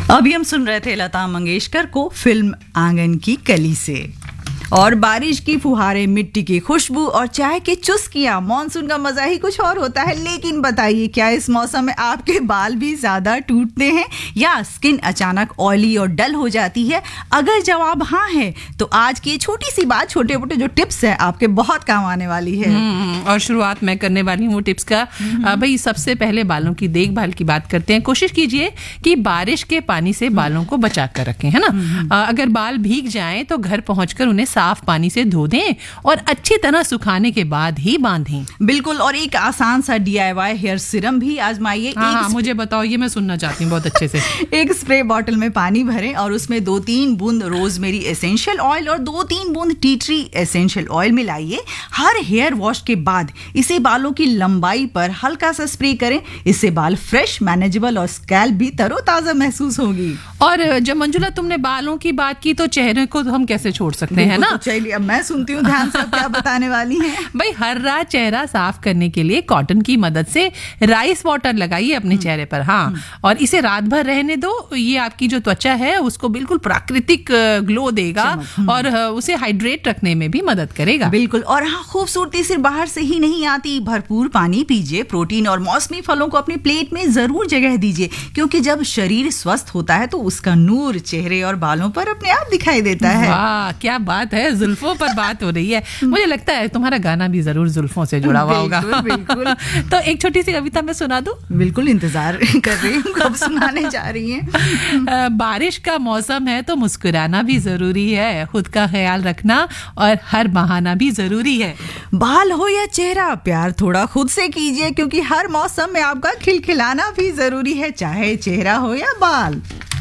अभी हम सुन रहे थे लता मंगेशकर को फिल्म आंगन की कली से। और बारिश की फुहारे, मिट्टी की खुशबू और चाय की चुस्कियां, मॉनसून का मजा ही कुछ और होता है। लेकिन बताइए, क्या इस मौसम में आपके बाल भी ज्यादा टूटते हैं या स्किन अचानक ऑयली और डल हो जाती है? अगर जवाब हाँ है तो आज की छोटी सी बात, छोटे मोटे जो टिप्स है आपके बहुत काम आने वाली है। और शुरुआत मैं करने वाली हूँ टिप्स का। भाई सबसे पहले बालों की देखभाल की बात करते हैं। कोशिश कीजिए कि बारिश के पानी से बालों को बचा कर रखें, है ना। अगर बाल भीग जाएं तो घर पहुंचकर उन्हें साफ पानी से धो दें और अच्छी तरह सुखाने के बाद ही बांधें। बिल्कुल। और एक आसान सा DIY हेयर सीरम भी आजमाइए। मुझे बताओ, ये मैं सुनना चाहती हूँ बहुत अच्छे से। एक स्प्रे बॉटल में पानी भरें और उसमें 2-3 बूंद रोजमेरी एसेंशियल ऑयल और 2-3 बूंद tea tree essential oil मिलाइए। Her hair wash के बाद इसे बालों की लंबाई पर हल्का सा स्प्रे करें। इससे बाल फ्रेश, मैनेजेबल और स्कैल्प भी तरोताजा महसूस होगी। और जब मंजुला तुमने बालों की बात की तो चेहरे को तो हम कैसे छोड़ सकते हैं ना। तो चलिए अब मैं सुनती हूँ ध्यान से क्या बताने वाली हैं। भाई हर रात चेहरा साफ करने के लिए कॉटन की मदद से राइस वाटर लगाइए अपने चेहरे पर। और इसे रात भर रहने दो। ये आपकी जो त्वचा है उसको बिल्कुल प्राकृतिक ग्लो देगा और उसे हाइड्रेट रखने में भी मदद करेगा। बिल्कुल। और हाँ, खूबसूरती सिर्फ बाहर से ही नहीं आती। भरपूर पानी पीजिए, प्रोटीन और मौसमी फलों को अपनी प्लेट में जरूर जगह दीजिए, क्योंकि जब शरीर स्वस्थ होता है तो उसका नूर चेहरे और बालों पर अपने आप दिखाई देता है। वाह क्या बात है, जुल्फों पर बात हो रही है। मुझे लगता है तुम्हारा गाना भी जरूर जुल्फों से जुड़ा हुआ होगा। बिल्कुल। तो एक छोटी सी कविता मैं सुना दूं? बिल्कुल, इंतजार कर रही हूँ कब सुनाने जा रही हैं। बारिश का मौसम है तो मुस्कुराना भी जरूरी है, खुद का ख्याल रखना और हर बहाना भी जरूरी है। बाल हो या चेहरा, प्यार थोड़ा खुद से कीजिए, क्योंकि हर मौसम में आपका खिलखिलाना भी जरूरी है, चाहे चेहरा हो या बाल।